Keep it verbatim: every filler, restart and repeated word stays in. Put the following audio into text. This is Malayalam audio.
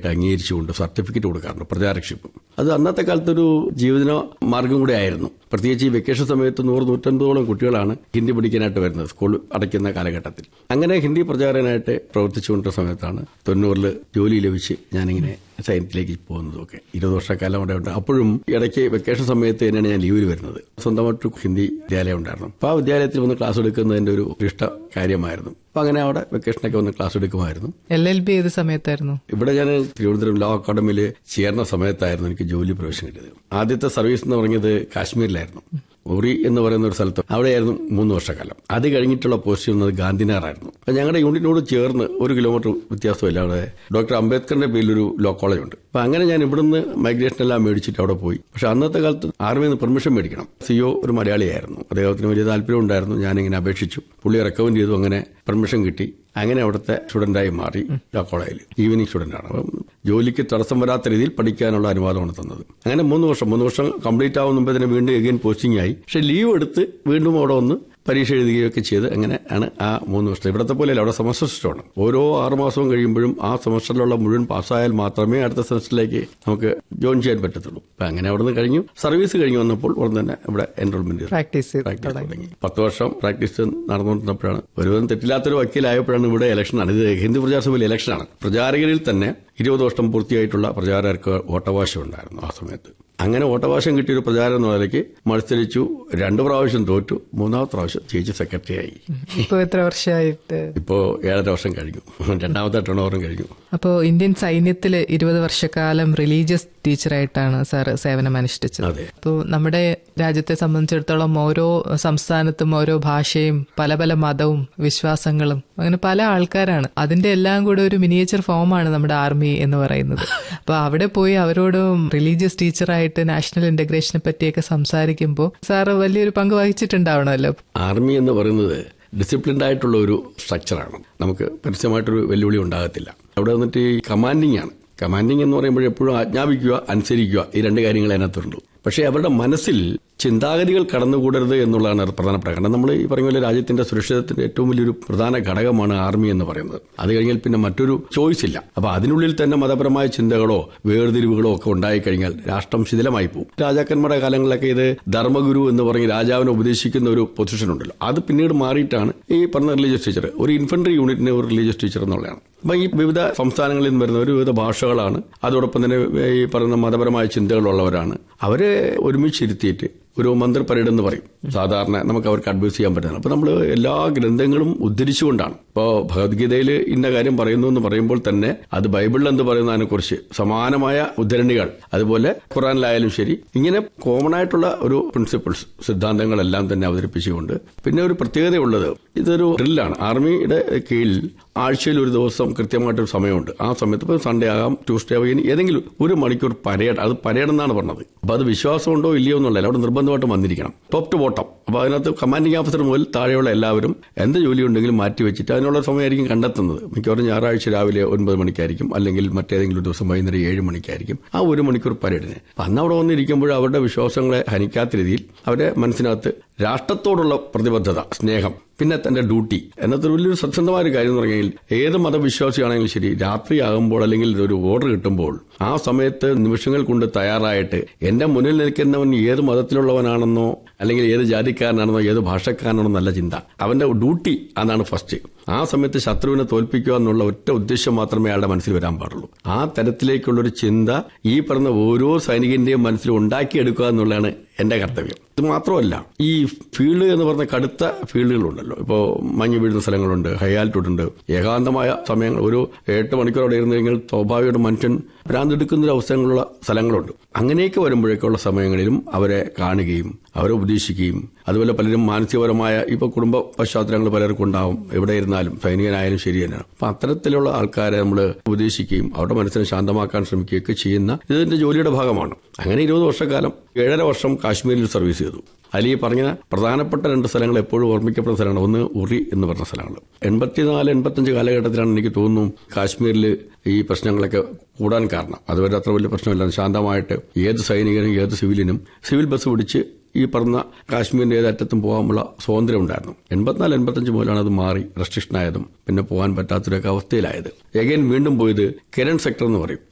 ഹിന്ദിക്കാരായിട്ട് അംഗീകരിച്ചുകൊണ്ട് സർട്ടിഫിക്കറ്റ് കൊടുക്കാറുണ്ട്, പ്രജാരക്ഷിപ്പ്. അത് അന്നത്തെ കാലത്തൊരു ജീവിത മാർഗം കൂടെ ആയിരുന്നു. പ്രത്യേകിച്ച് ഈ വെക്കേഷൻ സമയത്ത് നൂറ് നൂറ്റമ്പതോളം കുട്ടികളാണ് ഹിന്ദി പഠിക്കാനായിട്ട് വരുന്നത് സ്കൂൾ അടയ്ക്കുന്ന കാലഘട്ടത്തിൽ. അങ്ങനെ ഹിന്ദി പ്രചാരകനായിട്ട് പ്രവർത്തിച്ചുകൊണ്ടിരുന്ന സമയത്താണ് തൊണ്ണൂറിൽ ജോലി ലഭിച്ച് ഞാനിങ്ങനെ സൈന്യത്തിലേക്ക് പോകുന്നതൊക്കെ. ഇരുപത് വർഷക്കാലം അവിടെ ഉണ്ട്. അപ്പോഴും ഇടയ്ക്ക് വെക്കേഷൻ സമയത്ത് തന്നെയാണ് ഞാൻ ലീവിൽ വരുന്നത്. സ്വന്തമായിട്ട് ഹിന്ദി വിദ്യാലയം ഉണ്ടായിരുന്നു. അപ്പോൾ ആ വിദ്യാലയത്തിൽ വന്ന് ക്ലാസ് എടുക്കുന്നതിന്റെ ഒരു ഇഷ്ട കാര്യമായിരുന്നു. അപ്പൊ അങ്ങനെ അവിടെ വെക്കേഷനൊക്കെ വന്ന് ക്ലാസ് എടുക്കുമായിരുന്നു. എൽ എൽ ബി ഏത് സമയത്തായിരുന്നു? ഇവിടെ ഞാൻ തിരുവനന്തപുരം ലോ അക്കാഡമിയിൽ ചേർന്ന സമയത്തായിരുന്നു എനിക്ക് ജോലി പ്രവേശനം കിട്ടിയത്. ആദ്യത്തെ സർവീസ് എന്ന് പറഞ്ഞത് കാശ്മീരിലായിരുന്നു, ഉറി എന്ന് പറയുന്ന ഒരു സ്ഥലത്ത്. അവിടെയായിരുന്നു മൂന്ന് വർഷക്കാലം. അത് കഴിഞ്ഞിട്ടുള്ള പോസ്റ്റ് ചെയ്യുന്നത് ഗാന്ധിനഗറായിരുന്നു. അപ്പൊ ഞങ്ങളുടെ യൂണിറ്റിനോട് ചേർന്ന് ഒരു കിലോമീറ്റർ വ്യത്യാസമില്ല അവിടെ ഡോക്ടർ അംബേദ്കറിന്റെ പേരിലൊരു ലോ കോളേജ് ഉണ്ട്. അപ്പൊ അങ്ങനെ ഞാൻ ഇവിടുന്ന് മൈഗ്രേഷൻ എല്ലാം മേടിച്ചിട്ട് അവിടെ പോയി. പക്ഷെ അന്നത്തെ കാലത്ത് ആർമിയിൽ നിന്ന് പെർമിഷൻ മേടിക്കണം. സിഒ ഒരു മലയാളിയായിരുന്നു, അദ്ദേഹത്തിന് വലിയ താല്പര്യം ഉണ്ടായിരുന്നു. ഞാനിങ്ങനെ അപേക്ഷിച്ചു, പുള്ളി റെക്കമെൻഡ് ചെയ്തു, അങ്ങനെ പെർമിഷൻ കിട്ടി. അങ്ങനെ അവിടുത്തെ സ്റ്റുഡന്റായി മാറി ലോ കോളേജിൽ. ഈവനിങ് സ്റ്റുഡന്റാണ്. അപ്പം ജോലിക്ക് തടസ്സം വരാത്ത രീതിയിൽ പഠിക്കാനുള്ള അനുവാദമാണ് തന്നത്. അങ്ങനെ മൂന്ന് വർഷം മൂന്ന് വർഷം കംപ്ലീറ്റ് ആവുന്ന മുമ്പേ തന്നെ വീണ്ടും എഗെയിൻ പോസ്റ്റിംഗ് ആയി. പക്ഷെ ലീവ് എടുത്ത് വീണ്ടും അവിടെ വന്ന് പരീക്ഷ എഴുതുകയൊക്കെ ചെയ്ത് അങ്ങനെ ആണ് ആ മൂന്ന് വർഷം. ഇവിടത്തെ പോലെയല്ല, അവിടെ സെമസ്റ്റർ സിസ്റ്റമാണ്. ഓരോ ആറുമാസവും കഴിയുമ്പോഴും ആ സെമസ്റ്ററിലുള്ള മുഴുവൻ പാസ്സായാൽ മാത്രമേ അടുത്ത സെമസ്റ്ററിലേക്ക് നമുക്ക് ജോയിൻ ചെയ്യാൻ പറ്റത്തുള്ളൂ. അപ്പൊ അങ്ങനെ അവിടെ നിന്ന് കഴിഞ്ഞു. സർവീസ് കഴിഞ്ഞ് വന്നപ്പോൾ ഉടൻ തന്നെ ഇവിടെ എൻറോൾമെന്റ് പ്രാക്ടീസ് തുടങ്ങി. പത്ത് വർഷം പ്രാക്ടീസ് നടന്നുകൊണ്ടിരുന്നപ്പോഴാണ് ഒരുവിധം തെറ്റില്ലാത്തൊരു വക്കീലായപ്പോഴാണ് ഇവിടെ ഇലക്ഷനാണ്. ഇത് ഹിന്ദു പ്രചാരസഭയിൽ ഇലക്ഷനാണ്. പ്രചാരകരിൽ തന്നെ ഇരുപത് വർഷം പൂർത്തിയായിട്ടുള്ള പ്രചാരകർക്ക് വോട്ടവകാശം ഉണ്ടായിരുന്നു ആ സമയത്ത്. അങ്ങനെ വോട്ടവകാശം കിട്ടിയൊരു പ്രചാരം എന്ന നിലയ്ക്ക് മത്സരിച്ചു. രണ്ടു പ്രാവശ്യം തോറ്റു, മൂന്നാമത്തെ പ്രാവശ്യം ജയിച്ച് സെക്രട്ടറി ആയി. ഇപ്പോ എത്ര വർഷമായിട്ട്? ഇപ്പോ ഏഴര വർഷം കഴിഞ്ഞു, രണ്ടാമത്തെ ടേൺ ഓവറും കഴിഞ്ഞു. അപ്പോ ഇന്ത്യൻ സൈന്യത്തില് ഇരുപത് വർഷക്കാലം റിലീജിയസ് ടീച്ചറായിട്ടാണ് സാർ സേവനം അനുഷ്ഠിച്ചത്. അതെ. അപ്പോൾ നമ്മുടെ രാജ്യത്തെ സംബന്ധിച്ചിടത്തോളം ഓരോ സംസ്ഥാനത്തും ഓരോ ഭാഷയും പല പല മതവും വിശ്വാസങ്ങളും അങ്ങനെ പല ആൾക്കാരാണ്. അതിന്റെ എല്ലാം കൂടെ ഒരു മിനിയേച്ചർ ഫോമാണ് നമ്മുടെ ആർമി എന്ന് പറയുന്നത്. അപ്പൊ അവിടെ പോയി അവരോട് റിലീജിയസ് ടീച്ചറായിട്ട് നാഷണൽ ഇന്റഗ്രേഷനെ പറ്റിയൊക്കെ സംസാരിക്കുമ്പോൾ സാറ് വലിയൊരു പങ്ക് വഹിച്ചിട്ടുണ്ടാവണമല്ലോ. ആർമി എന്ന് പറയുന്നത് ഡിസിപ്ലിൻഡ് ആയിട്ടുള്ള ഒരു സ്ട്രക്ചറാണ്. നമുക്ക് പരസ്യമായിട്ടൊരു വെല്ലുവിളി ഉണ്ടാകത്തില്ല. അവിടെ വന്നിട്ട് ഈ കമാൻഡിംഗ് ആണ്. കമാൻഡിംഗ് എന്ന് പറയുമ്പോൾ എപ്പോഴും ആജ്ഞാപിക്കുക, അനുസരിക്കുക, ഈ രണ്ട് കാര്യങ്ങൾ അതിനകത്തുണ്ട്. പക്ഷേ അവരുടെ മനസ്സിൽ ചിന്താഗതികൾ കടന്നുകൂടരുത് എന്നുള്ളതാണ് പ്രധാനപ്പെട്ട കാരണം. നമ്മൾ ഈ പറഞ്ഞ പോലെ രാജ്യത്തിന്റെ സുരക്ഷിതത്തിന്റെ ഏറ്റവും വലിയൊരു പ്രധാന ഘടകമാണ് ആർമി എന്ന് പറയുന്നത്. അത് കഴിഞ്ഞാൽ പിന്നെ മറ്റൊരു ചോയ്സ് ഇല്ല. അപ്പൊ അതിനുള്ളിൽ തന്നെ മതപരമായ ചിന്തകളോ വേർതിരിവുകളോ ഒക്കെ ഉണ്ടായിക്കഴിഞ്ഞാൽ രാഷ്ട്രം ശിഥിലമായി പോകും. രാജാക്കന്മാരുടെ കാലങ്ങളിലൊക്കെ ഇത് ധർമ്മഗുരു എന്ന് പറഞ്ഞ് രാജാവിനെ ഉപദേശിക്കുന്ന ഒരു പൊസിഷൻ ഉണ്ടല്ലോ, അത് പിന്നീട് മാറിയിട്ടാണ് ഈ പറഞ്ഞ റിലീജിയസ് ടീച്ചർ. ഒരു ഇൻഫൻട്രി യൂണിറ്റിന് ഒരു റിലീജിയസ് ടീച്ചർ എന്നുള്ളതാണ്. അപ്പൊ ഈ വിവിധ സംസ്ഥാനങ്ങളിൽ നിന്ന് വരുന്ന ഒരു വിവിധ ഭാഷകളാണ്, അതോടൊപ്പം തന്നെ ഈ പറയുന്ന മതപരമായ ചിന്തകളുള്ളവരാണ്. അവരെ ഒരുമിച്ചിരുത്തിയിട്ട് ഒരു മന്ദിർ പരേഡ് എന്ന് പറയും. സാധാരണ നമുക്ക് അവർക്ക് അഡ്വൈസ് ചെയ്യാൻ പറ്റുന്നത്. അപ്പൊ നമ്മൾ എല്ലാ ഗ്രന്ഥങ്ങളും ഉദ്ധരിച്ചുകൊണ്ടാണ്. ഇപ്പോൾ ഭഗവത്ഗീതയിൽ ഇന്ന കാര്യം പറയുന്നു എന്ന് പറയുമ്പോൾ തന്നെ അത് ബൈബിളിൽ എന്ത് പറയുന്നതിനെ കുറിച്ച് സമാനമായ ഉദ്ധരണികൾ, അതുപോലെ ഖുറാനിലായാലും ശരി, ഇങ്ങനെ കോമൺ ആയിട്ടുള്ള ഒരു പ്രിൻസിപ്പിൾസ്, സിദ്ധാന്തങ്ങളെല്ലാം തന്നെ അവതരിപ്പിച്ചുകൊണ്ട്. പിന്നെ ഒരു പ്രത്യേകതയുള്ളത്, ഇതൊരു ഡ്രില്ലാണ്. ആർമിയുടെ കീഴിൽ ആഴ്ചയിൽ ഒരു ദിവസം കൃത്യമായിട്ടൊരു സമയമുണ്ട്. ആ സമയത്ത് ഇപ്പോൾ സൺഡേ ആകാം, ട്യൂസ്ഡേ ആകാം, ഏതെങ്കിലും ഒരു മണിക്കൂർ പരേഡ്. അത് പരേഡ് എന്നാണ് പറഞ്ഞത്. അപ്പൊ അത് വിശ്വാസമുണ്ടോ ഇല്ലയോ എന്നുള്ളതല്ല, അവിടെ നിർബന്ധമായിട്ട് വന്നിരിക്കണം, ടോപ്പ് ടു ബോട്ടം. അപ്പൊ അതിനകത്ത് കമാൻഡിംഗ് ഓഫീസർ മുതൽ താഴെയുള്ള എല്ലാവരും എന്ത് ജോലി ഉണ്ടെങ്കിലും മാറ്റിവെച്ചിട്ട് അതിനുള്ള സമയമായിരിക്കും കണ്ടെത്തുന്നത്. മിക്കവാറും ഞായറാഴ്ച രാവിലെ ഒൻപത് മണിക്കായിരിക്കും, അല്ലെങ്കിൽ മറ്റേതെങ്കിലും ഒരു ദിവസം വൈകുന്നേരം ഏഴ് മണിക്കായിരിക്കും ആ ഒരു മണിക്കൂർ പരേഡിന്. അപ്പൊ അന്ന് അവിടെ വന്നിരിക്കുമ്പോൾ അവരുടെ വിശ്വാസങ്ങളെ ഹനിക്കാത്ത രീതിയിൽ അവരുടെ മനസ്സിനകത്ത് രാഷ്ട്രത്തോടുള്ള പ്രതിബദ്ധത, സ്നേഹം, പിന്നെ തന്റെ ഡ്യൂട്ടി എന്നതൊരു വലിയൊരു സത്യസന്ധമായ ഒരു കാര്യം എന്ന് പറഞ്ഞാൽ ഏത് മതവിശ്വാസിയാണെങ്കിലും ശരി, രാത്രിയാകുമ്പോൾ അല്ലെങ്കിൽ ഒരു ഓർഡർ കിട്ടുമ്പോൾ ആ സമയത്ത് നിമിഷങ്ങൾ കൊണ്ട് തയ്യാറായിട്ട് എന്റെ മുന്നിൽ നിൽക്കുന്നവൻ ഏത് മതത്തിലുള്ളവനാണെന്നോ അല്ലെങ്കിൽ ഏത് ജാതിക്കാരനാണെന്നോ ഏത് ഭാഷക്കാരനാണെന്നോ നല്ല ചിന്ത, അവന്റെ ഡ്യൂട്ടി അതാണ് ഫസ്റ്റ്. ആ സമയത്ത് ശത്രുവിനെ തോൽപ്പിക്കുക എന്നുള്ള ഒറ്റ ഉദ്ദേശം മാത്രമേ അയാളുടെ മനസ്സിൽ വരാൻ പാടുള്ളൂ. ആ തരത്തിലേക്കുള്ളൊരു ചിന്ത ഈ പറഞ്ഞ ഓരോ സൈനികന്റെയും മനസ്സിൽ ഉണ്ടാക്കിയെടുക്കുക എന്നുള്ളതാണ് എന്റെ കർത്തവ്യം. ഇത് മാത്രമല്ല, ഈ ഫീൽഡ് എന്ന് പറഞ്ഞ കടുത്ത ഫീൽഡുകളുണ്ടല്ലോ. ഇപ്പോൾ മഞ്ഞ് വീഴുന്ന സ്ഥലങ്ങളുണ്ട്, ഹൈ ആൾട്ടിറ്റ്യൂഡ് ഉണ്ട്, ഏകാന്തമായ സമയങ്ങൾ, ഒരു എട്ട് മണിക്കൂർ അവിടെ ഇരുന്ന് കഴിഞ്ഞാൽ സ്വാഭാവികമായിട്ട് മനുഷ്യൻ ഭ്രാന്തെടുക്കുന്ന അവസരങ്ങളുള്ള സ്ഥലങ്ങളുണ്ട്. അങ്ങനെയൊക്കെ വരുമ്പോഴേക്കുള്ള സമയങ്ങളിലും അവരെ കാണുകയും അവരെ ഉപദേശിക്കുകയും, അതുപോലെ പലരും മാനസികപരമായ ഇപ്പോൾ കുടുംബ പശ്ചാത്തലങ്ങൾ പലർക്കും ഉണ്ടാവും, എവിടെ ഇരുന്നാലും സൈനികനായാലും ശരി തന്നെയാണ്. അപ്പൊ അത്തരത്തിലുള്ള ആൾക്കാരെ നമ്മൾ ഉപദേശിക്കുകയും അവരുടെ മനസ്സിനെ ശാന്തമാക്കാൻ ശ്രമിക്കുകയൊക്കെ ചെയ്യുന്ന ഇതിന്റെ ജോലിയുടെ ഭാഗമാണ്. അങ്ങനെ ഇരുപത് വർഷക്കാലം ഏഴര വർഷം കാശ്മീരിൽ സർവീസ് ചെയ്തു. അതിൽ ഈ പറഞ്ഞ പ്രധാനപ്പെട്ട രണ്ട് സ്ഥലങ്ങൾ എപ്പോഴും ഓർമ്മിക്കപ്പെടുന്ന സ്ഥലമാണ്. ഒന്ന് ഉറി എന്ന് പറഞ്ഞ സ്ഥലങ്ങൾ. എൺപത്തിനാല് എൺപത്തഞ്ച് കാലഘട്ടത്തിലാണ് എനിക്ക് തോന്നുന്നു കാശ്മീരിൽ ഈ പ്രശ്നങ്ങളൊക്കെ കൂടാൻ കാരണം. അതുവരെ അത്ര വലിയ പ്രശ്നമില്ല, ശാന്തമായിട്ട് ഏത് സൈനികനും ഏത് സിവിലിനും സിവിൽ ബസ് പിടിച്ച് ഈ പറഞ്ഞ കാശ്മീരിന്റെ ഏതറ്റത്തും പോകാനുള്ള സ്വാതന്ത്ര്യം ഉണ്ടായിരുന്നു. എൺപത്തിനാല് എൺപത്തഞ്ച് മുതലാണ് അത് മാറി റെസ്ട്രിക്ഷൻ ആയതും പിന്നെ പോകാൻ പറ്റാത്തൊരൊക്കെ അവസ്ഥയിലായത്. എഗൈൻ വീണ്ടും പോയത് കെരൺ സെക്ടർ എന്ന് പറയും.